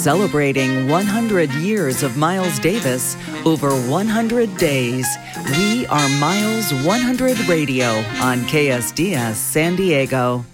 Celebrating 100 years of Miles Davis over 100 days. We are Miles 100 Radio on KSDS San Diego.